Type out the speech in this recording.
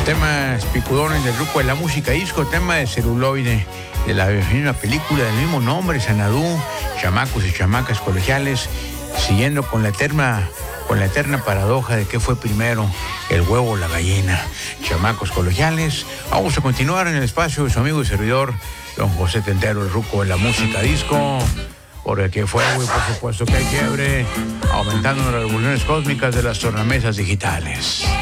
Temas picudones del grupo de la música disco, tema de Celuloide, de la misma película del mismo nombre, Xanadu, chamacos y chamacas colegiales, siguiendo con la eterna paradoja de qué fue primero, el huevo o la gallina. Chamacos colegiales, vamos a continuar en el espacio de su amigo y servidor, don José Tentero, el ruco de la música disco. Por el que fuego y por supuesto que hay quiebre, aumentando las revoluciones cósmicas de las tornamesas digitales.